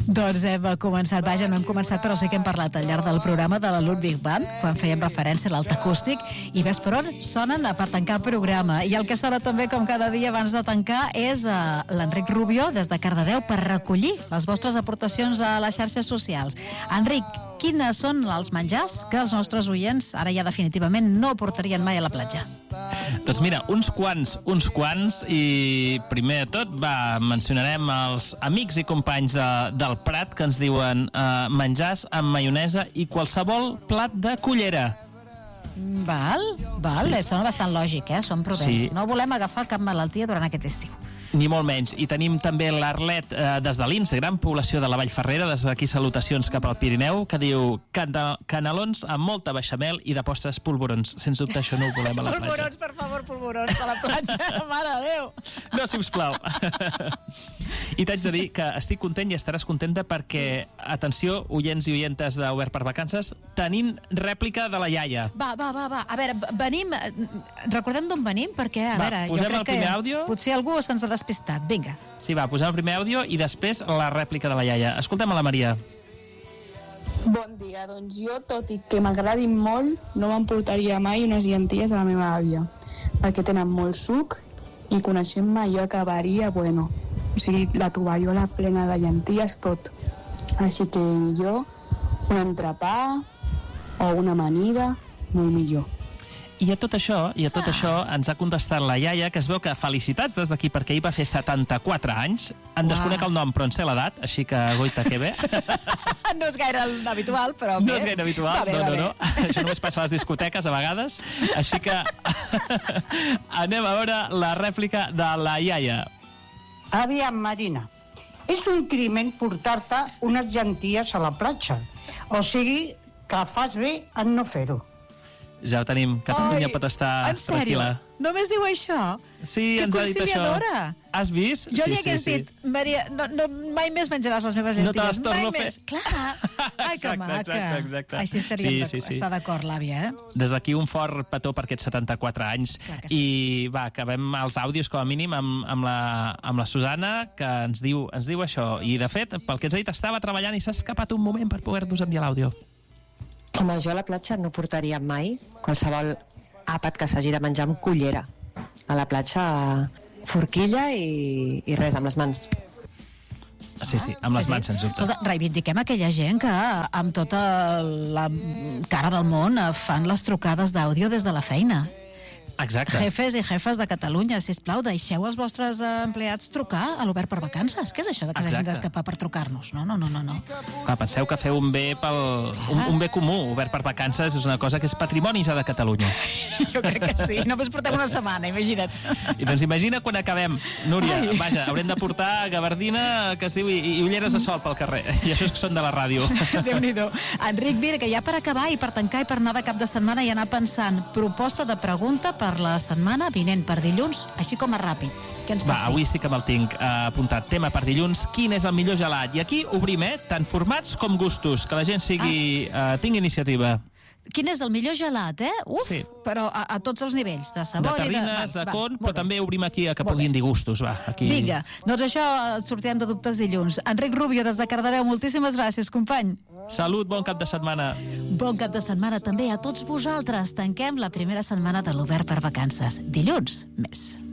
Doncs hem començat, vaja, no hem començat, però sí que hem parlat al llarg del programa de la Ludwig Band, quan fèiem referència a l'alt acústic, i ves per on sonen per tancar el programa. I el que sona també, com cada dia abans de tancar, és l'Enric Rubio, des de Cardedeu, per recollir les vostres aportacions a les xarxes socials. Enric, quines són els menjars que els nostres oients ara ja definitivament no portarien mai a la platja? Doncs mira, uns quants, i primer de tot mencionarem els amics i companys del Prat que ens diuen menjars amb maionesa i qualsevol plat de cullera. Val, sí. Sona bastant lògic, som prudents. Sí. No volem agafar cap malaltia durant aquest estiu. Ni molt menys. I tenim també l'Arlet des de l'Instagram, població de la Vall Ferrera, des d'aquí salutacions cap al Pirineu, que diu canelons amb molta beixamel i de postres polvorons. Sens dubte això no ho volem a la platja. Polvorons, per favor, polvorons a la platja. Mare de Déu! No, sisplau. I t'haig de dir que estic content i estaràs contenta perquè, atenció, oients i oientes d'Obert per Vacances, tenim rèplica de la iaia. Va. A veure, venim... Recordem d'on venim, perquè, a veure, jo crec que àudio. Potser algú se'ns ha despistat. Vinga. Sí, posem el primer àudio i després la rèplica de la iaia. Escoltem a la Maria. Bon dia, doncs jo, tot i que m'agradin molt, no m'emportaria mai unes llenties a la meva àvia, perquè tenen molt suc i coneixent-me jo acabaria, bueno, o sigui, la tovallola plena de llenties, tot. Així que millor un entrepà o una amanida, molt millor. I a tot això ens ha contestat la iaia, que es veu que felicitats des d'aquí perquè ell va fer 74 anys. En desconec el nom, però en sé l'edat, així que goita que bé. No és gaire habitual, però bé. No és gaire habitual, no. Això només passa a les discoteques a vegades. Així que anem a veure la rèplica de la iaia. Aviam, Marina, és un crimen portar-te unes llenties a la platja. O sigui, que fas bé en no fer-ho. Ja ho tenim, Catalunya pot estar tranquil·la. Només diu això? Sí, ens ha dit això. Que conciliadora. Has vist? Jo li hagués dit, Maria, mai més menjaràs les meves llenties. No te les torno a fer. Clar. Ai, que maca. Exacte. Així estaríem estar d'acord, l'àvia, Des d'aquí un fort petó per aquests 74 anys. Sí. I acabem els àudios, com a mínim, amb la Susana, que ens diu això. I, de fet, pel que ens ha dit, estava treballant i s'ha escapat un moment per poder-nos enviar l'àudio. Home, jo a la platja no portaria mai qualsevol àpat que s'hagi de menjar amb cullera. A la platja, forquilla i res, amb les mans. Sí, amb les mans, sens dubte. Escolta, reivindiquem aquella gent que amb tota la cara del món fan les trucades d'àudio des de la feina. Exacte. Jefes i jefes de Catalunya, sisplau, deixeu els vostres empleats trucar a l'Obert per Vacances. Què és això de que s'hagin d'escapar per trucar-nos? No. Clar, penseu que feu un bé un bé comú. Obert per Vacances és una cosa que és patrimoni ja de Catalunya. Jo crec que sí. Només portem una setmana, imagina't. I doncs imagina quan acabem. Núria, vaja, haurem de portar gabardina, que es diu, i ulleres de sol pel carrer. I això és que són de la ràdio. Déu-n'hi-do. Enric, mira, que ja per acabar i per tancar i per anar de cap de setmana i anar pensant, proposta de pregunta per la setmana vinent, per dilluns, així com a ràpid. Què ens pots dir? Avui sí que me'l tinc apuntat. Tema per dilluns, quin és el millor gelat? I aquí obrim, tant formats com gustos, que la gent tingui iniciativa. Quin és el millor gelat, Uf, sí. Però a tots els nivells, de sabor de terrines, de con, però també obrim aquí que puguin dir gustos, aquí. Vinga, doncs això sortirem de dubtes dilluns. Enric Rubio, des de Cardedeu, moltíssimes gràcies, company. Salut, bon cap de setmana. Bon cap de setmana també a tots vosaltres. Tanquem la primera setmana de l'Obert per Vacances. Dilluns, més.